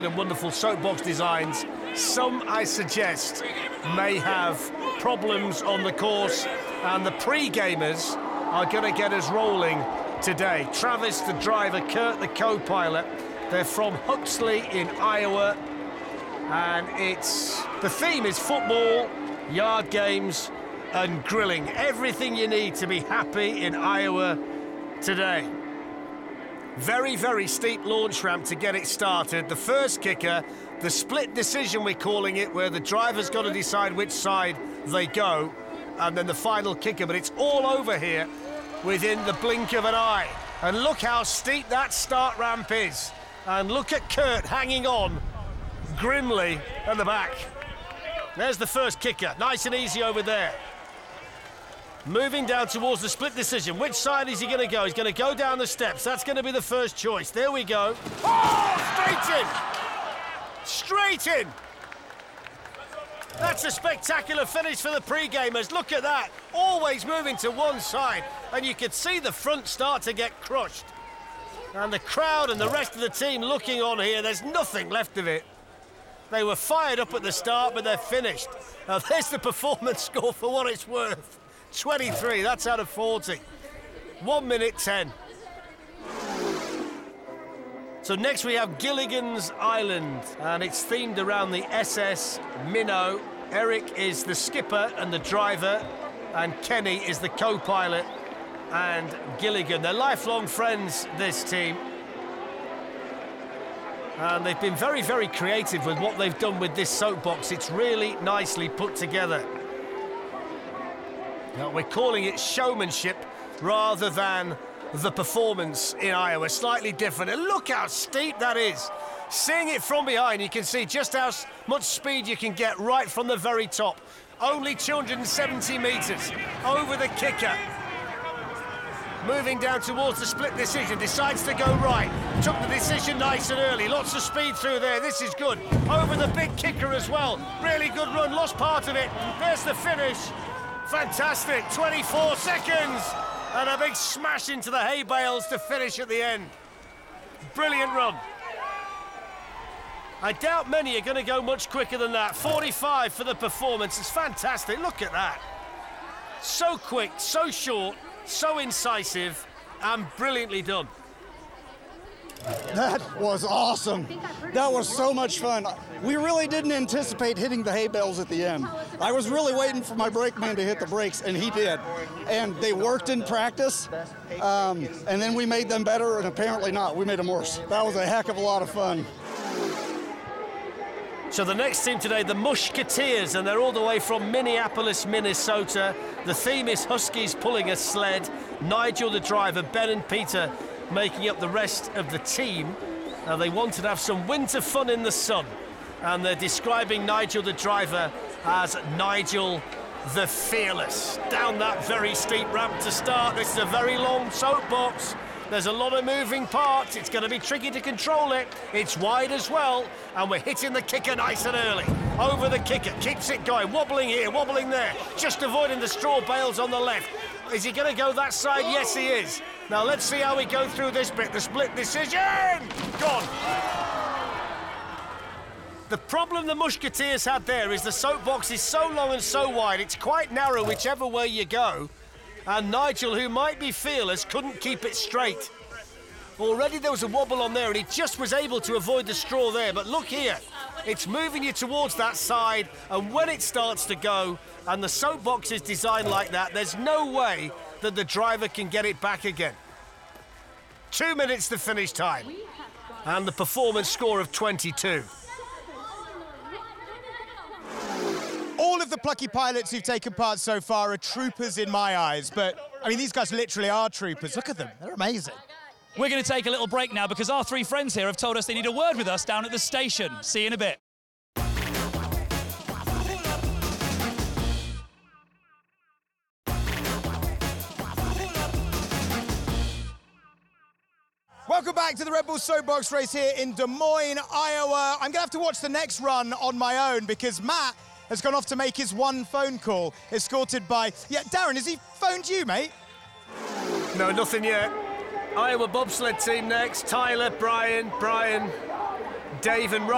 and wonderful soapbox designs. Some, I suggest, may have problems on the course, and the pre-gamers are going to get us rolling today. Travis, the driver, Kurt, the co-pilot. They're from Huxley in Iowa, and the theme is football, yard games, and grilling. Everything you need to be happy in Iowa today. Very, very steep launch ramp to get it started. The first kicker, the split decision we're calling it, where the driver's got to decide which side they go, and then the final kicker, but it's all over here within the blink of an eye. And look how steep that start ramp is. And look at Kurt hanging on grimly at the back. There's the first kicker, nice and easy over there. Moving down towards the split decision. Which side is he going to go? He's going to go down the steps. That's going to be the first choice. There we go. Oh, straight in! Straight in! That's a spectacular finish for the pre-gamers. Look at that. Always moving to one side. And you could see the front start to get crushed. And the crowd and the rest of the team looking on here. There's nothing left of it. They were fired up at the start, but they're finished. Now, there's the performance score for what it's worth. 23, that's out of 40. 1 minute 10. So next we have Gilligan's Island, and it's themed around the SS Minnow. Eric is the skipper and the driver, and Kenny is the co-pilot and Gilligan. They're lifelong friends, this team. And they've been very, very creative with what they've done with this soapbox. It's really nicely put together. Now, we're calling it showmanship rather than the performance in Iowa. Slightly different. And look how steep that is. Seeing it from behind, you can see just how much speed you can get right from the very top. Only 270 metres over the kicker. Moving down towards the split decision, decides to go right. Took the decision nice and early. Lots of speed through there. This is good. Over the big kicker as well. Really good run. Lost part of it. There's the finish. Fantastic, 24 seconds, and a big smash into the hay bales to finish at the end. Brilliant run. I doubt many are going to go much quicker than that. 45 for the performance, it's fantastic, look at that. So quick, so short, so incisive, and brilliantly done. That was awesome. That was so much fun. We really didn't anticipate hitting the hay bales at the end. I was really waiting for my brakeman to hit the brakes, and he did. And they worked in practice, and then we made them better, and apparently not. We made them worse. That was a heck of a lot of fun. So the next team today, the Mushketeers, and they're all the way from Minneapolis, Minnesota. The theme is Huskies pulling a sled. Nigel, the driver, Ben and Peter making up the rest of the team. Now, they wanted to have some winter fun in the sun, and they're describing Nigel, the driver, as Nigel the Fearless. Down that very steep ramp to start. This is a very long soapbox. There's a lot of moving parts. It's going to be tricky to control it. It's wide as well, and we're hitting the kicker nice and early. Over the kicker, keeps it going, wobbling here, wobbling there, just avoiding the straw bales on the left. Is he going to go that side? Yes, he is. Now, let's see how we go through this bit. The split decision! Gone! The problem the Musketeers had there is the soapbox is so long and so wide, it's quite narrow whichever way you go. And Nigel, who might be fearless, couldn't keep it straight. Already there was a wobble on there, and he just was able to avoid the straw there. But look here, it's moving you towards that side, and when it starts to go, and the soapbox is designed like that, there's no way that the driver can get it back again. 2 minutes to finish time, and the performance score of 22. All of the plucky pilots who've taken part so far are troopers in my eyes, but, I mean, these guys literally are troopers. Look at them, they're amazing. We're going to take a little break now because our three friends here have told us they need a word with us down at the station. See you in a bit. Welcome back to the Red Bull Soapbox race here in Des Moines, Iowa. I'm going to have to watch the next run on my own because Matt has gone off to make his one phone call, escorted by... Yeah, Darren, has he phoned you, mate? No, nothing yet. Iowa bobsled team next. Tyler, Brian, Dave and Ryan.